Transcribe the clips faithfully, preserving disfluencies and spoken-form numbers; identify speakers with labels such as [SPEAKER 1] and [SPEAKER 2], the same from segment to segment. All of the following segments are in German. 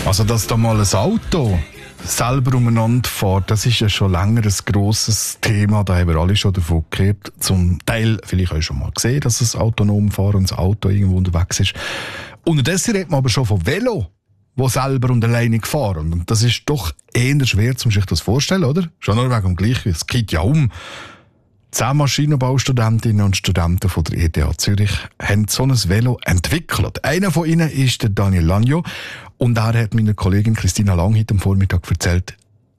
[SPEAKER 1] Also, dass da mal ein Auto selber umeinander fährt, das ist ja schon länger ein grosses Thema. Da haben wir alle schon davon gehört. Zum Teil vielleicht auch schon mal gesehen, dass es autonom fahrendes Auto irgendwo unterwegs ist. Unterdessen redet man aber schon von Velo, die selber und alleine fahren. Und das ist doch eher schwer, um sich das vorzustellen, oder? Schon nur wegen dem Gleichen. Es geht ja um. Zehn Maschinenbaustudentinnen und Studenten von der E T H Zürich haben so ein Velo entwickelt. Einer von ihnen ist der Daniel Lanjo. Und er hat meiner Kollegin Christina Lang heute am Vormittag erzählt,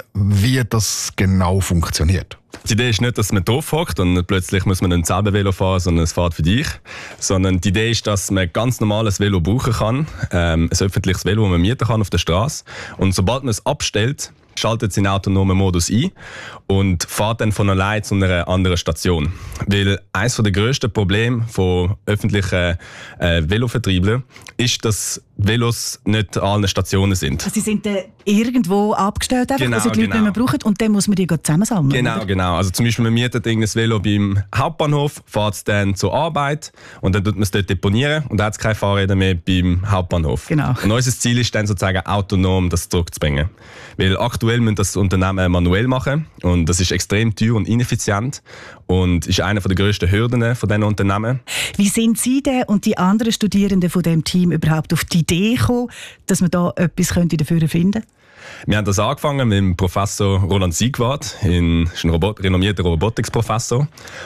[SPEAKER 1] wie das genau funktioniert.
[SPEAKER 2] Die Idee ist nicht, dass man drauf hockt und plötzlich muss man ein selber Velo fahren, sondern es fährt für dich. Sondern die Idee ist, dass man ganz normales Velo brauchen kann, ähm, ein öffentliches Velo, das man mieten kann auf der Straße. Und sobald man es abstellt, schaltet es in den autonomen Modus ein und fährt dann von allein zu einer anderen Station. Weil eines der grössten Probleme von öffentlichen äh, Velovertrieblern ist, dass Velos nicht an allen Stationen sind.
[SPEAKER 3] Also sie sind äh, irgendwo abgestellt, einfach,
[SPEAKER 2] genau,
[SPEAKER 3] also die Leute
[SPEAKER 2] genau.
[SPEAKER 3] nicht mehr brauchen und dann muss man die zusammensammeln.
[SPEAKER 2] Genau,
[SPEAKER 3] oder?
[SPEAKER 2] genau. Also zum Beispiel man mietet irgendein Velo beim Hauptbahnhof, fährt es dann zur Arbeit und dann tut man es dort deponieren und dann hat es keine Fahrräder mehr beim Hauptbahnhof.
[SPEAKER 3] Genau.
[SPEAKER 2] Und unser Ziel ist dann sozusagen autonom das zurückzubringen. Weil aktuell müssen das Unternehmen manuell machen und das ist extrem teuer und ineffizient und ist eine der grössten Hürden von diesen Unternehmen.
[SPEAKER 3] Wie sind Sie denn und die anderen Studierenden von diesem Team überhaupt auf die Idee gekommen, dass man da etwas dafür finden könnte?
[SPEAKER 2] Wir haben das angefangen mit dem Professor Roland Siegwart, ein Robot, renommierter Robotics-Professor.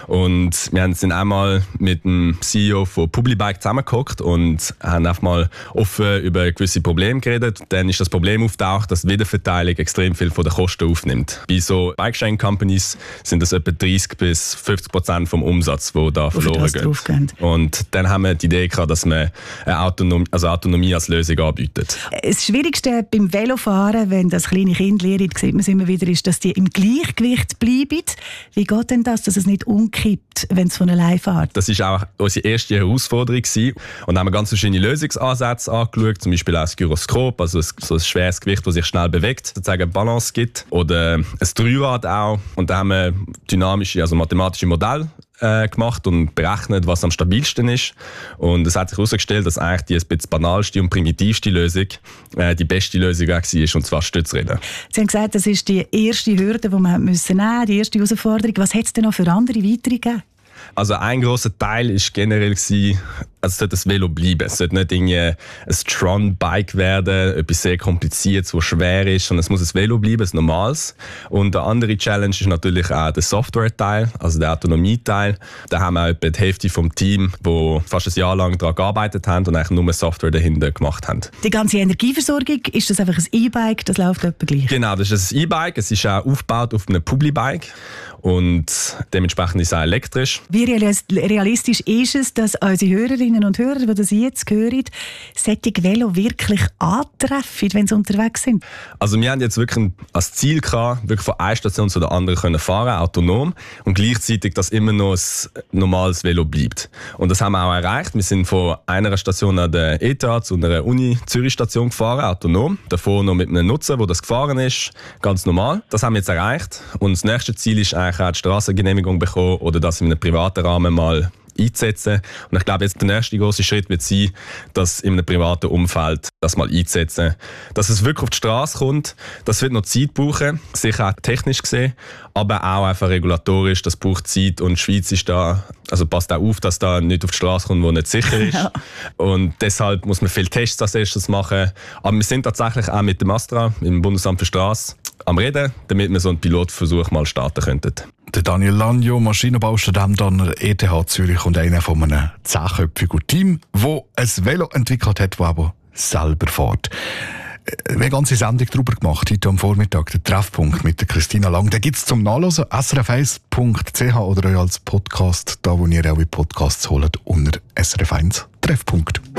[SPEAKER 2] Und wir sind einmal mit dem C E O von Publibike zusammengehockt und haben einfach mal offen über gewisse Probleme geredet. Dann ist das Problem auftaucht, dass die Wiederverteilung extrem viel von den Kosten aufnimmt. Bei so Bike-Sharing-Companies sind das etwa dreißig bis fünfzig Prozent vom Umsatz, der da verloren geht. Und dann haben wir die Idee gehabt, dass man eine Autonomie, also Autonomie als Lösung anbietet.
[SPEAKER 3] Das Schwierigste beim Velofahren, wenn das kleine Kind lernt, sieht man es immer wieder, ist, dass die im Gleichgewicht bleiben. Wie geht denn das, dass es nicht umkippt, wenn es von allein fährt?
[SPEAKER 2] Das war auch unsere erste Herausforderung gewesen. Und da haben wir ganz verschiedene Lösungsansätze angeschaut, zum Beispiel auch das Gyroskop, also so ein schweres Gewicht, das sich schnell bewegt, sozusagen Balance gibt. Oder ein Dreirad auch. Und da haben wir dynamische, also mathematische Modelle äh, gemacht und berechnet, was am stabilsten ist. Und es hat sich herausgestellt, dass eigentlich die ein bisschen banalste und primitivste Lösung äh, die beste Lösung war, und zwar Stützräder. Sie
[SPEAKER 3] haben gesagt, das ist die erste Hürde, die man müssen nehmen, die erste Herausforderung. Was hat es denn noch für andere weitere gegeben?
[SPEAKER 2] Also ein grosser Teil war generell, also es sollte ein Velo bleiben. Es sollte nicht irgendwie ein Tron-Bike werden, etwas sehr Kompliziertes, das schwer ist, sondern es muss ein Velo bleiben, ein normales. Und eine andere Challenge ist natürlich auch der Software-Teil, also der Autonomie-Teil. Da haben wir auch etwa die Hälfte vom Team, die fast ein Jahr lang daran gearbeitet haben und eigentlich nur Software dahinter gemacht haben.
[SPEAKER 3] Die ganze Energieversorgung, ist das einfach ein E-Bike, das läuft etwa gleich?
[SPEAKER 2] Genau, das ist ein E-Bike. Es ist auch aufgebaut auf einem Publibike und dementsprechend ist es auch elektrisch.
[SPEAKER 3] Wie realistisch ist es, dass unsere Hörerinnen und Hörer, die das jetzt hören, solche Velo wirklich antreffen, wenn sie unterwegs sind?
[SPEAKER 2] Also wir haben jetzt wirklich als Ziel gehabt, wirklich von einer Station zu der anderen können fahren, autonom, und gleichzeitig, dass immer noch ein normales Velo bleibt. Und das haben wir auch erreicht. Wir sind von einer Station an der E T H zu einer Uni-Zürich-Station gefahren, autonom. Davor noch mit einem Nutzer, der das gefahren ist, ganz normal. Das haben wir jetzt erreicht. Und das nächste Ziel ist eigentlich auch die Strassengenehmigung bekommen oder das in einem privaten Rahmen mal einzusetzen. Und ich glaube, jetzt der nächste große Schritt wird sein, das in einem privaten Umfeld das mal einzusetzen. Dass es wirklich auf die Straße kommt, das wird noch Zeit brauchen, sicher auch technisch gesehen, aber auch einfach regulatorisch, das braucht Zeit und die Schweiz ist da, also passt auch auf, dass da nicht auf die Straße kommt, wo nicht sicher ist. Ja. Und deshalb muss man viele Tests als erstes machen. Aber wir sind tatsächlich auch mit dem Astra, im Bundesamt für Straße, am Reden, damit wir so einen Pilotversuch mal starten könnten.
[SPEAKER 1] Der Daniel Lanjo, Maschinenbaustudent an der E T H Zürich und einer von einem zehnköpfigen Team, das ein Velo entwickelt hat, das aber selber fährt. Wir haben eine ganze Sendung darüber gemacht, heute am Vormittag, der Treffpunkt mit der Christina Lang. Den gibt es zum Nachlesen, s r f eins punkt c h oder als Podcast, da wo ihr eure Podcasts holt, unter S R F eins Treffpunkt.